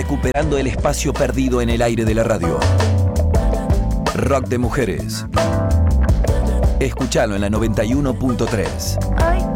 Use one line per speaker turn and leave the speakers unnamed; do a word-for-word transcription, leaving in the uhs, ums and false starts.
recuperando el espacio perdido en el aire de la radio. Rock de mujeres. Escuchalo en la noventa y uno punto tres.
Ay.